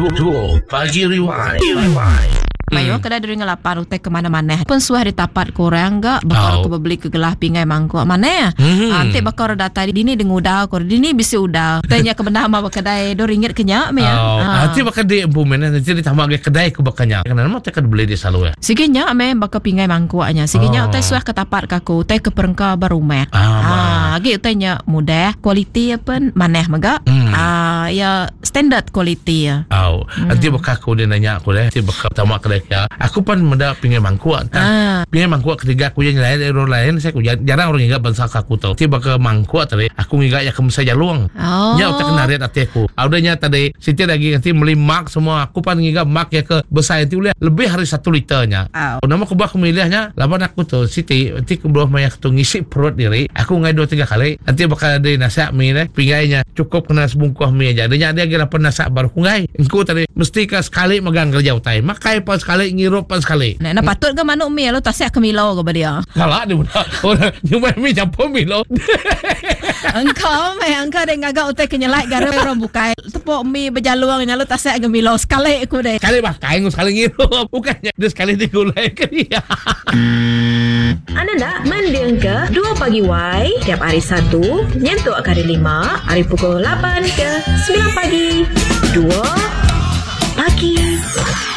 Dua Pagi Rewind. Mayo kada dari ngelapan utek ke mana-mana. Pun suah ditapat korang enggak bakal ko beli ke gelah pingai mangkuk mana ya. Ante bakal data dini dengudah kor dini bisi udah. Tanya ke benda ma kedai RM2 kenyak me ya. Ante bakal di empumen nanti ditambah ke kedai ke bakanya. Karena mau tekan beli di salu ya. Siginya me bakal pingai mangkuknya. Siginya utek suah ketapat kaku utek ke perengka barumek. Agi utenya mudah kualiti apa maneh maga. Ya standard kualiti ya. Nanti bakal aku dia nanya aku deh. Nanti bakal tamak kedai ya. Aku pun mendak pingai mangkuk kan. Pingai mangkuk ketiga aku yang lain orang lain saya jarang orang ingat bangsa aku tahu. Tiba ke mangkuk tadi aku ingat ya ke saya luang. Nya utak kenariat hati aku. Audanya tadi Siti lagi nanti beli mak semua. Aku pun ingat mak ya ke besar itu lebih hari 1 liternya. Nama aku bakal milihnya lawan aku tuh Siti nanti ke bawah maya tu ngisi perut diri. Aku ngai 2-3 kali. Nanti bakal ada nasi mie deh. Pingainya cukup kena sebungkus mie aja. Dia kira pernah nasi baru ngai. Engkau tadi mesti ke sekali megang kerja utai. Makai pas sekali ngirup pas sekali. Nah, patut ke manuk mie lo tasyak ke milo ke dia. Kalah dia mudah. Orang nyumai mie campur milo. Engkau deh ngagak utai kenyelai gara orang bukai. Tepuk mie berjaluang nyalo tasyak ke milo sekali aku deh. Sekali pakai sekali ngirup. Bukannya dia sekali digulai ke dia. Anda nak mendengar ke 2 Pagi Y tiap hari Sabtu nyentuh hari 5 hari pukul 8 ke 9 pagi. 2 Pagi